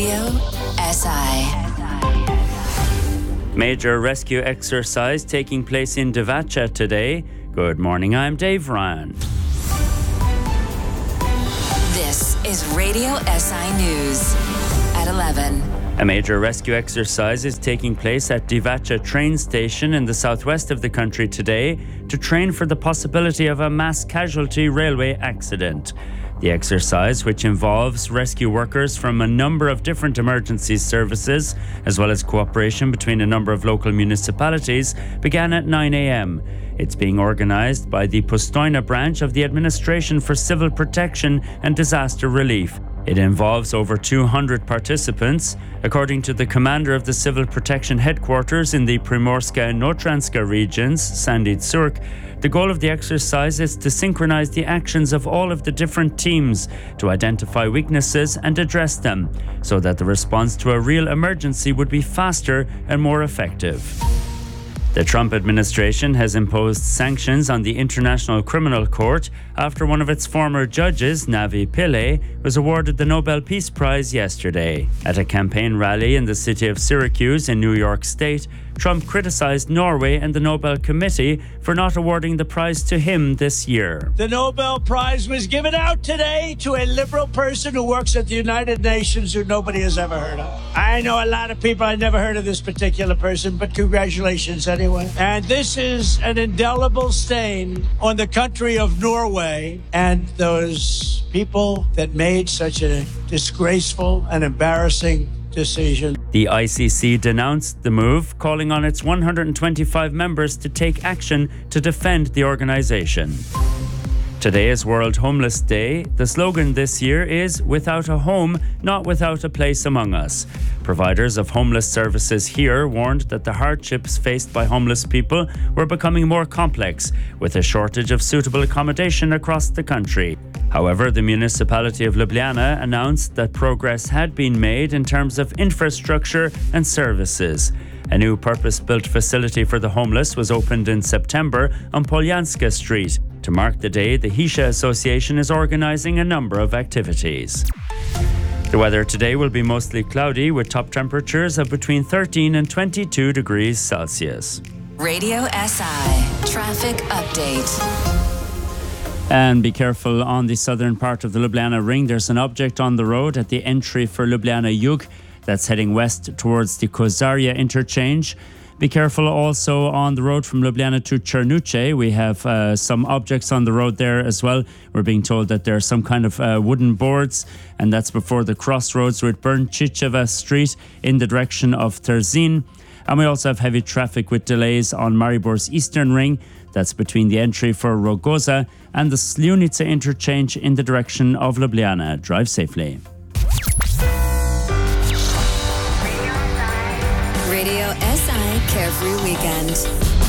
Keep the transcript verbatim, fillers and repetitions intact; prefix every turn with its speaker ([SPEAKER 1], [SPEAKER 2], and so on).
[SPEAKER 1] Radio S I.
[SPEAKER 2] Major rescue exercise taking place in Divacha today. Good morning, I'm Dave Ryan.
[SPEAKER 1] This is Radio S I News at eleven.
[SPEAKER 2] A major rescue exercise is taking place at Divacha train station in the southwest of the country today to train for the possibility of a mass casualty railway accident. The exercise, which involves rescue workers from a number of different emergency services, as well as cooperation between a number of local municipalities, began at nine a.m. It's being organised by the Pustoina branch of the Administration for Civil Protection and Disaster Relief. It involves over two hundred participants. According to the commander of the Civil Protection Headquarters in the Primorska and Notranska regions, Sandy Tsurk, the goal of the exercise is to synchronize the actions of all of the different teams to identify weaknesses and address them, so that the response to a real emergency would be faster and more effective. The Trump administration has imposed sanctions on the International Criminal Court after one of its former judges, Navi Pillay, was awarded the Nobel Peace Prize yesterday. At a campaign rally in the city of Syracuse in New York State, Trump criticized Norway and the Nobel Committee for not awarding the prize to him this year.
[SPEAKER 3] The Nobel Prize was given out today to a liberal person who works at the United Nations who nobody has ever heard of. I know a lot of people, I never heard of this particular person, but congratulations anyway. And this is an indelible stain on the country of Norway and those people that made such a disgraceful and embarrassing decision.
[SPEAKER 2] The I C C denounced the move, calling on its one hundred twenty-five members to take action to defend the organization. Today is World Homeless Day. The slogan this year is "Without a home, not without a place among us." Providers of homeless services here warned that the hardships faced by homeless people were becoming more complex, with a shortage of suitable accommodation across the country. However, the municipality of Ljubljana announced that progress had been made in terms of infrastructure and services. A new purpose-built facility for the homeless was opened in September on Poljanska Street. To mark the day, the Hisha Association is organising a number of activities. The weather today will be mostly cloudy with top temperatures of between thirteen and twenty-two degrees Celsius.
[SPEAKER 1] Radio S I Traffic Update.
[SPEAKER 2] And be careful on the southern part of the Ljubljana Ring. There's an object on the road at the entry for Ljubljana Jug that's heading west towards the Kozaria interchange. Be careful also on the road from Ljubljana to Črnuče. We have uh, some objects on the road there as well. We're being told that there are some kind of uh, wooden boards, and that's before the crossroads with Brnčićeva Street in the direction of Trzin. And we also have heavy traffic with delays on Maribor's Eastern Ring. That's between the entry for Rogoza and the Sljunica interchange in the direction of Ljubljana. Drive safely.
[SPEAKER 1] Radio S I Carefree Weekend.